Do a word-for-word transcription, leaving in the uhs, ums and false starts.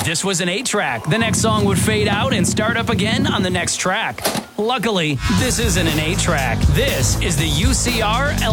If this was an eight track, the next song would fade out and start up again on the next track. Luckily, this isn't an eight track. This is the U C R